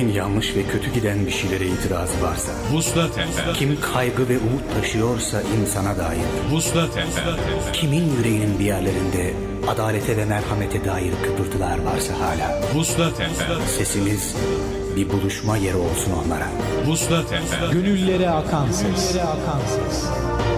Kimin yanlış ve kötü giden bir şeylere itirazı varsa, Vuslat FM. kim kaygı ve umut taşıyorsa insana dair, Vuslat FM. kimin yüreğinin bir yerlerinde adalete ve merhamete dair kıpırtılar varsa hala, Vuslat FM. sesimiz bir buluşma yeri olsun onlara. Vuslat FM. Gönüllere akan ses.